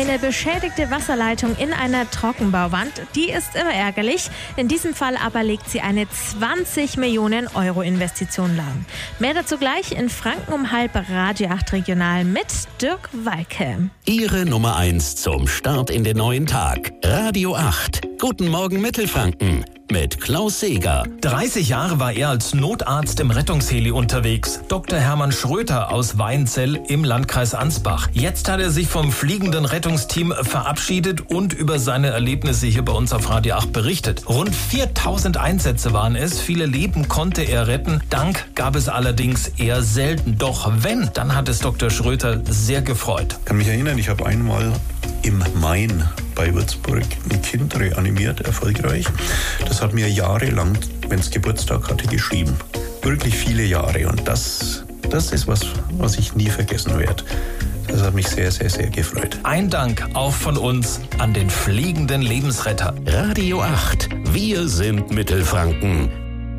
Eine beschädigte Wasserleitung in einer Trockenbauwand, die ist immer ärgerlich. In diesem Fall aber legt sie eine 20 Millionen Euro Investition lahm. Mehr dazu gleich in Franken um halb Radio 8 Regional mit Dirk Walke. Ihre Nummer 1 zum Start in den neuen Tag. Radio 8. Guten Morgen Mittelfranken. Mit Klaus Seeger. 30 Jahre war er als Notarzt im Rettungsheli unterwegs. Dr. Hermann Schröter aus Weinzell im Landkreis Ansbach. Jetzt hat er sich vom fliegenden Rettungsteam verabschiedet und über seine Erlebnisse hier bei uns auf Radio 8 berichtet. Rund 4000 Einsätze waren es. Viele Leben konnte er retten. Dank gab es allerdings eher selten. Doch wenn, dann hat es Dr. Schröter sehr gefreut. Ich kann mich erinnern, ich habe einmal im Main bei Würzburg ein Kind reanimiert, erfolgreich. Das hat mir jahrelang, wenn es Geburtstag hatte, geschrieben. Wirklich viele Jahre. Und das ist was ich nie vergessen werde. Das hat mich sehr, sehr, sehr gefreut. Ein Dank auch von uns an den fliegenden Lebensretter. Radio 8. Wir sind Mittelfranken.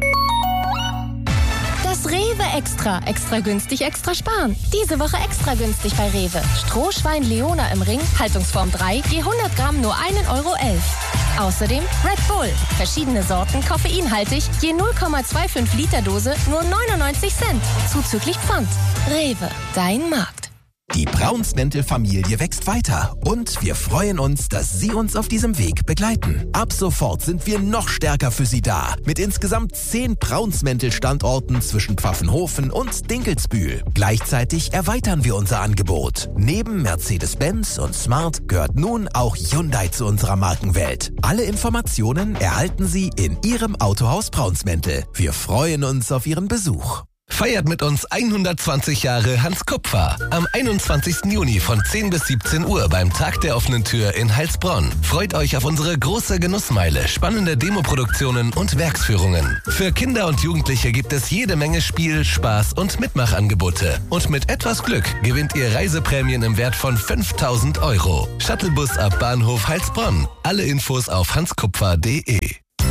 Rewe Extra. Extra günstig, extra sparen. Diese Woche extra günstig bei Rewe. Strohschwein Leona im Ring, Haltungsform 3, je 100 Gramm nur 1,11 Euro. Außerdem Red Bull. Verschiedene Sorten, koffeinhaltig, je 0,25 Liter Dose nur 99 Cent. Zuzüglich Pfand. Rewe, dein Markt. Die Braunsmäntel-Familie wächst weiter und wir freuen uns, dass Sie uns auf diesem Weg begleiten. Ab sofort sind wir noch stärker für Sie da. Mit insgesamt 10 Braunsmäntel-Standorten zwischen Pfaffenhofen und Dinkelsbühl. Gleichzeitig erweitern wir unser Angebot. Neben Mercedes-Benz und Smart gehört nun auch Hyundai zu unserer Markenwelt. Alle Informationen erhalten Sie in Ihrem Autohaus Braunsmäntel. Wir freuen uns auf Ihren Besuch. Feiert mit uns 120 Jahre Hans Kupfer. Am 21. Juni von 10 bis 17 Uhr beim Tag der offenen Tür in Heilsbronn. Freut euch auf unsere große Genussmeile, spannende Demoproduktionen und Werksführungen. Für Kinder und Jugendliche gibt es jede Menge Spiel, Spaß und Mitmachangebote. Und mit etwas Glück gewinnt ihr Reiseprämien im Wert von 5.000 Euro. Shuttlebus ab Bahnhof Heilsbronn. Alle Infos auf hanskupfer.de.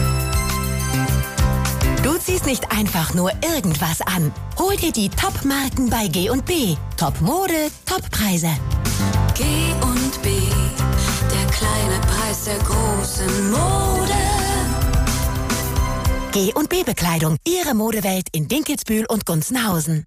Du ziehst nicht einfach nur irgendwas an. Hol dir die Top-Marken bei G&B. Top-Mode, Top-Preise. G&B, der kleine Preis der großen Mode. G&B Bekleidung, Ihre Modewelt in Dinkelsbühl und Gunzenhausen.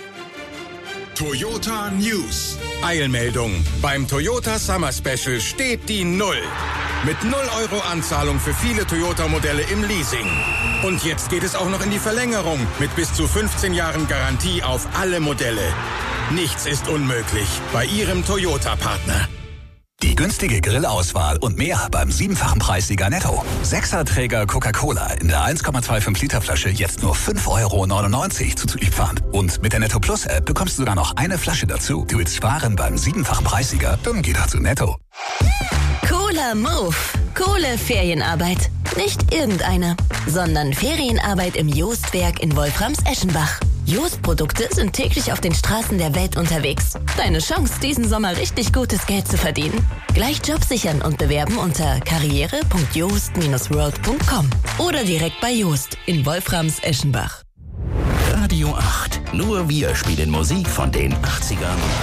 Toyota News. Eilmeldung. Beim Toyota Summer Special steht die 0. Mit 0 Euro Anzahlung für viele Toyota-Modelle im Leasing. Und jetzt geht es auch noch in die Verlängerung mit bis zu 15 Jahren Garantie auf alle Modelle. Nichts ist unmöglich bei Ihrem Toyota-Partner. Die günstige Grillauswahl und mehr beim 7-fachen Preissieger Netto. 6er-Träger Coca-Cola in der 1,25 Liter Flasche jetzt nur 5,99 Euro zuzüglich Pfand. Und mit der Netto Plus App bekommst du sogar noch eine Flasche dazu. Du willst sparen beim 7-fachen Preissieger? Dann geh doch zu Netto. Cooler Move. Coole Ferienarbeit. Nicht irgendeine, sondern Ferienarbeit im Joostwerk in Wolframs-Eschenbach. Jost-Produkte sind täglich auf den Straßen der Welt unterwegs. Deine Chance, diesen Sommer richtig gutes Geld zu verdienen. Gleich Job sichern und bewerben unter karriere.joost-world.com oder direkt bei Joost in Wolframs-Eschenbach. Radio 8. Nur wir spielen Musik von den 80ern.